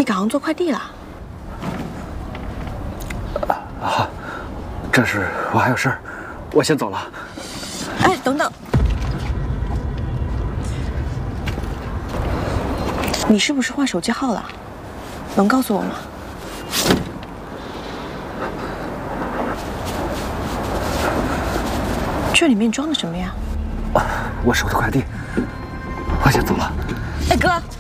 改行做快递了？ 啊，这是我还有事儿，我先走了。 哎，等等，你是不是换手机号了？能告诉我吗？这里面装的什么呀？ 我收的快递，我先走了。 哎，哥。